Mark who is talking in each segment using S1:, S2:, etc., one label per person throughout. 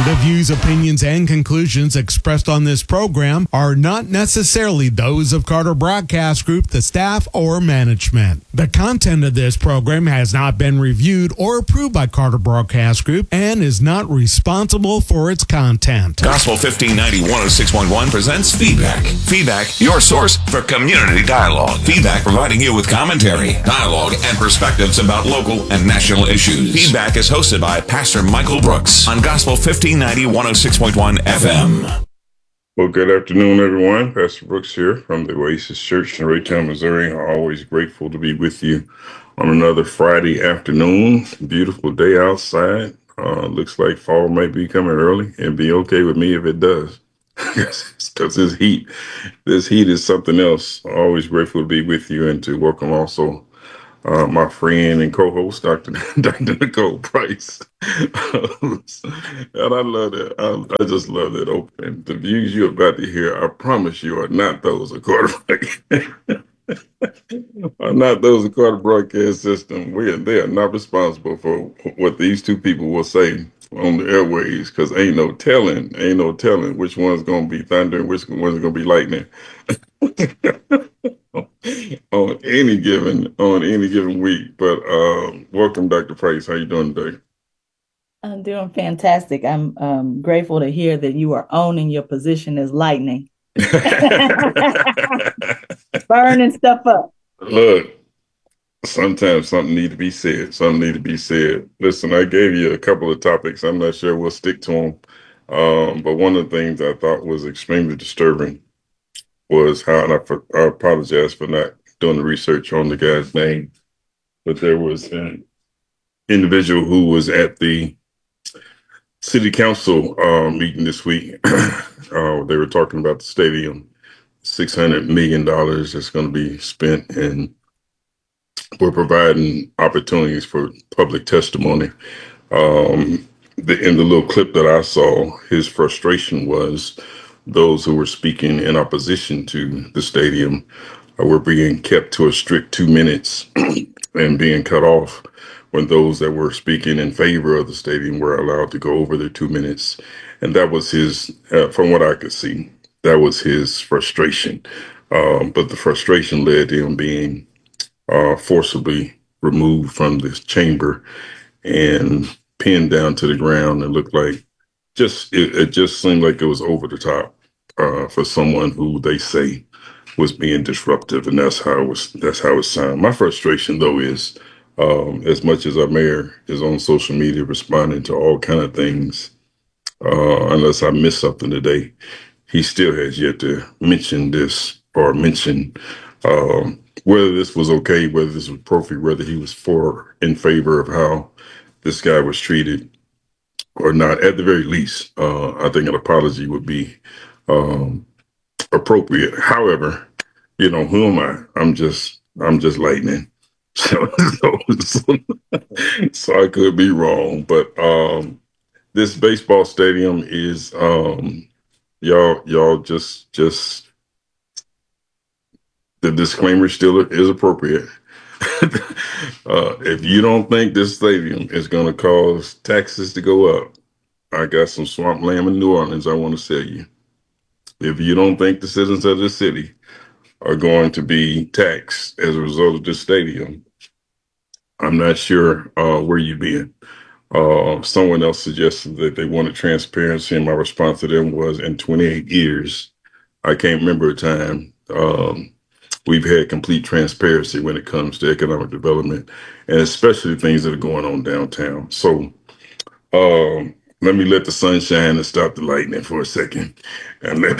S1: The views, opinions, and conclusions expressed on this program are not necessarily those of Carter Broadcast Group, the staff, or management. The content of this program has not been reviewed or approved by Carter Broadcast Group and is not responsible for its content.
S2: Gospel 1590 106.1 presents Feedback. Feedback, your source for community dialogue. Feedback providing you with commentary, dialogue, and perspectives about local and national issues. Feedback is hosted by Pastor Michael Brooks on Gospel 1590 106.1 FM.
S3: Well, good afternoon, everyone. Pastor Brooks here from the Oasis Church in Raytown, Missouri. I'm always grateful to be with you on another Friday afternoon. Beautiful day outside. Looks like fall might be coming early. It'd be okay with me if it does. Because this heat is something else. Always grateful to be with you and to welcome also my friend and co-host, Dr. Nicole Price. And I love that. I just love that opening. The views you're about to hear, I promise you, are not those of Carter are not those of Carter Broadcast System. They are not responsible for what these two people will say on the airways, because ain't no telling which one's gonna be thunder and which one's gonna be lightning. on any given week. But welcome, Dr. Price. How you doing today?
S4: I'm doing fantastic. I'm grateful to hear that you are owning your position as lightning. Burning stuff up.
S3: Look, sometimes something need to be said. Listen, I gave you a couple of topics. I'm not sure we'll stick to them. But one of the things I thought was extremely disturbing was how, and I apologize for not doing the research on the guy's name, but there was an individual who was at the city council meeting this week. They were talking about the stadium, $600 million that's going to be spent, and we're providing opportunities for public testimony. In the little clip that I saw, his frustration was those who were speaking in opposition to the stadium were being kept to a strict 2 minutes and being cut off when those that were speaking in favor of the stadium were allowed to go over their 2 minutes. And that was his, from what I could see, that was his frustration. But the frustration led to him being forcibly removed from this chamber and pinned down to the ground. It looked like it just seemed like it was over the top for someone who they say was being disruptive, and that's how it sounded. My frustration, though, is as much as our mayor is on social media responding to all kind of things, unless I missed something today, he still has yet to mention this or mention whether this was okay, whether this was appropriate, whether he was in favor of how this guy was treated or not. At the very least, I think an apology would be appropriate. However, who am I? I'm just lightning. So I could be wrong, but this baseball stadium is y'all just the disclaimer still is appropriate. If you don't think this stadium is going to cause taxes to go up, I got some swamp lamb in New Orleans I want to sell you. If you don't think the citizens of this city are going to be taxed as a result of this stadium, I'm not sure where you've been. Someone else suggested that they wanted transparency, and my response to them was, in 28 years, I can't remember a time we've had complete transparency when it comes to economic development, and especially things that are going on downtown. So let me let the sun shine and stop the lightning for a second and let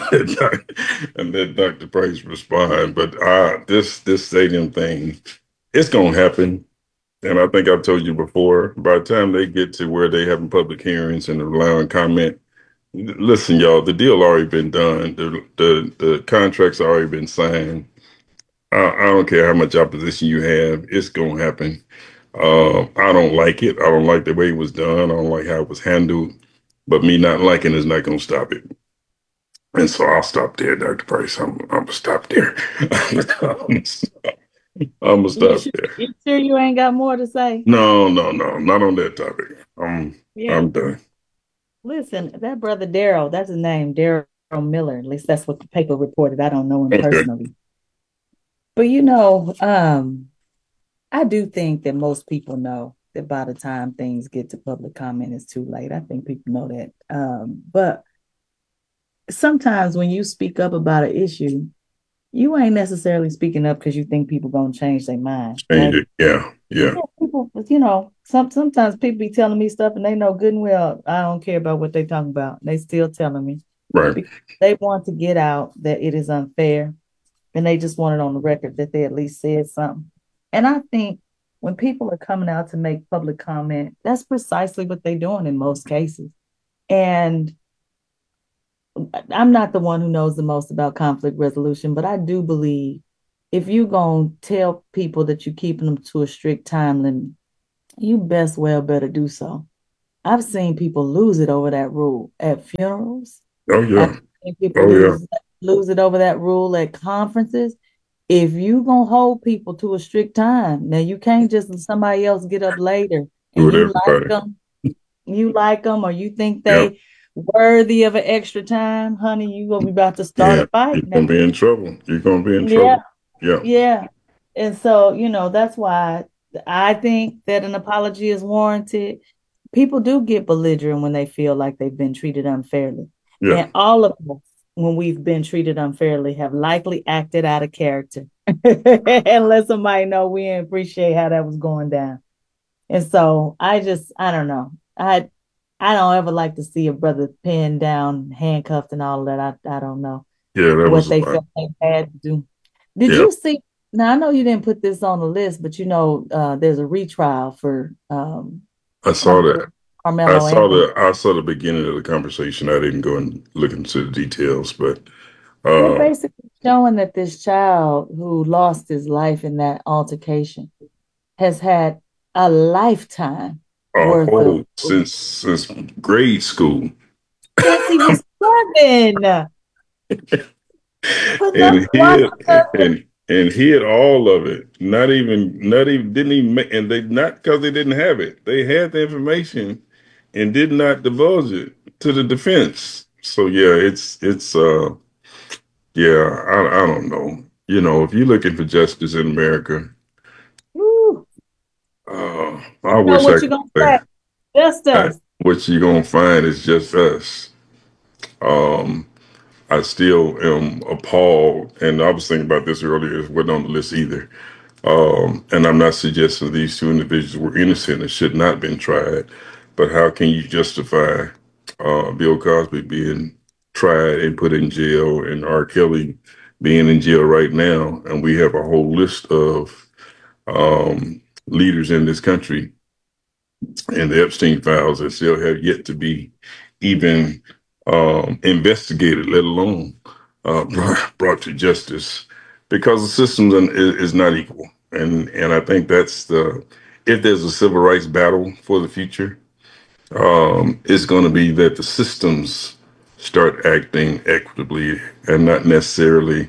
S3: Dr. Price respond. But this stadium thing, it's going to happen. And I think I've told you before, by the time they get to where they having public hearings and allowing comment, listen, y'all, the deal already been done. The contracts already been signed. I don't care how much opposition you have, it's going to happen. I don't like it. I don't like the way it was done. I don't like how it was handled. But me not liking it is not going to stop it. And so I'll stop there, Dr. Price. I'm going to stop there. I'm going to stop there.
S4: You sure you ain't got more to say?
S3: No, not on that topic. I'm done.
S4: Listen, that brother Daryl, that's his name, Daryl Miller. At least that's what the paper reported. I don't know him
S3: Okay.
S4: personally. But I do think that most people know that by the time things get to public comment, it's too late. I think people know that. But sometimes when you speak up about an issue, you ain't necessarily speaking up because you think people gonna change their mind,
S3: Change
S4: right?
S3: it. Yeah. Yeah.
S4: Yeah, people, sometimes people be telling me stuff and they know good and well I don't care about what they talking about. They still telling me
S3: Right.
S4: because they want to get out that it is unfair and they just want it on the record that they at least said something. And I think when people are coming out to make public comment, that's precisely what they're doing in most cases. And I'm not the one who knows the most about conflict resolution, but I do believe if you're going to tell people that you're keeping them to a strict time limit, you best well better do so. I've seen people lose it over that rule at funerals.
S3: Oh
S4: I've
S3: yeah.
S4: seen people
S3: Oh yeah.
S4: lose it over that rule at conferences. If you gonna hold people to a strict time, now you can't just let somebody else get up later
S3: Do
S4: and
S3: it, everybody.
S4: you like them, or you think
S3: Yeah.
S4: they worthy of an extra time, honey, you gonna be about to start
S3: Yeah.
S4: a fight
S3: You're
S4: now.
S3: gonna be in trouble. You're gonna be in
S4: Yeah,
S3: trouble. Yeah.
S4: yeah. And so, that's why I think that an apology is warranted. People do get belligerent when they feel like they've been treated unfairly.
S3: Yeah.
S4: And all of us, when we've been treated unfairly, have likely acted out of character and let somebody know we didn't appreciate how that was going down. And so I don't know. I don't ever like to see a brother pinned down, handcuffed, and all of that. I don't know
S3: Yeah. That
S4: what
S3: was a
S4: they
S3: lot.
S4: felt they had to do. Did
S3: Yeah.
S4: you see? Now I know you didn't put this on the list, but there's a retrial for
S3: I saw
S4: Carmelo,
S3: that.
S4: Carmelo Anthony.
S3: I saw the beginning of the conversation. I didn't go and look into the details, but
S4: They're
S3: uh,
S4: basically showing that this child who lost his life in that altercation has had a lifetime
S3: a
S4: worth of
S3: whole since grade school,
S4: since he was 7 for
S3: and
S4: nothing. Why
S3: and hid all of it. Not even didn't even and they not because they didn't have it. They had the information and did not divulge it to the defense. So yeah, it's yeah, I don't know. You know, if you're looking for justice in America,
S4: Woo,
S3: I
S4: know
S3: wish I
S4: what you're
S3: could
S4: gonna
S3: say
S4: say? Just us.
S3: what you're gonna find is just us. Um, I still am appalled, and I was thinking about this earlier. It wasn't on the list either. And I'm not suggesting these two individuals were innocent and should not have been tried, but how can you justify Bill Cosby being tried and put in jail, and R. Kelly being in jail right now, and we have a whole list of leaders in this country and the Epstein files that still have yet to be even investigated, let alone brought to justice, because the system is not equal. And I think that's if there's a civil rights battle for the future, it's going to be that the systems start acting equitably and not necessarily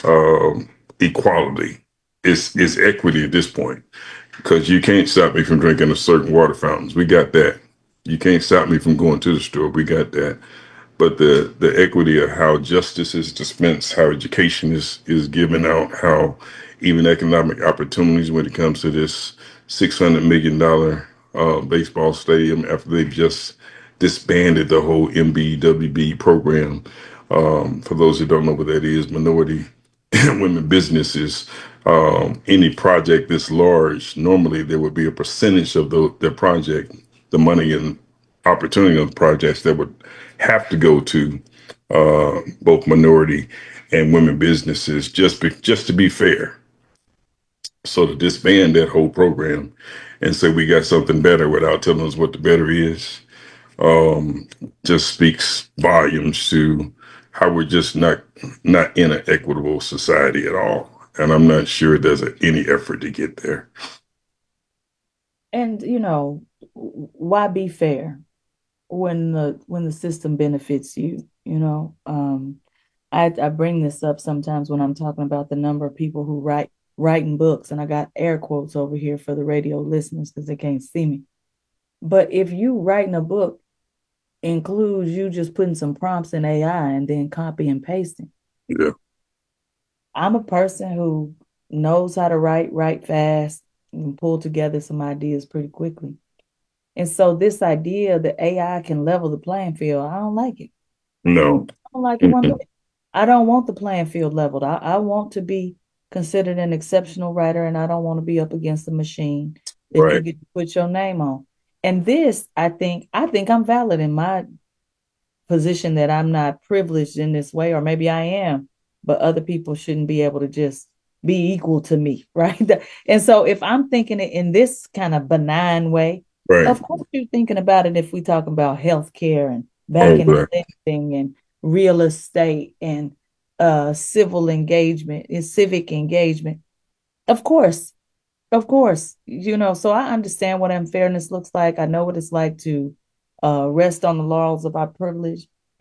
S3: equality. It's equity at this point, because you can't stop me from drinking a certain water fountains. We got that. You can't stop me from going to the store. We got that. But the equity of how justice is dispensed, how education is given out, how even economic opportunities when it comes to this $600 million baseball stadium after they've just disbanded the whole MBWB program. For those who don't know what that is, minority women businesses. Any project this large, normally there would be a percentage of the project, the money and opportunity of the projects that would have to go to both minority and women businesses, just to be fair. So to disband that whole program and say we got something better without telling us what the better is, just speaks volumes to how we're just not in an equitable society at all. And I'm not sure there's any effort to get there.
S4: And why be fair when the system benefits you? I bring this up sometimes when I'm talking about the number of people who writing books, and I got air quotes over here for the radio listeners because they can't see me. But if you writing a book includes you just putting some prompts in AI and then copy and pasting.
S3: Yeah.
S4: I'm a person who knows how to write fast, and pull together some ideas pretty quickly. And so this idea that AI can level the playing field, I don't like it.
S3: No.
S4: I don't like it one bit. I don't want the playing field leveled. I want to be considered an exceptional writer, and I don't want to be up against a machine that you
S3: Right.
S4: get to put your name on. And this, I think I'm valid in my position that I'm not privileged in this way, or maybe I am, but other people shouldn't be able to just be equal to me, right? And so if I'm thinking it in this kind of benign way,
S3: Right.
S4: of course you're thinking about it if we talk about healthcare and back in
S3: Okay.
S4: investing and real estate and civil engagement and civic engagement. Of course, so I understand what unfairness looks like. I know what it's like to rest on the laurels of our privilege.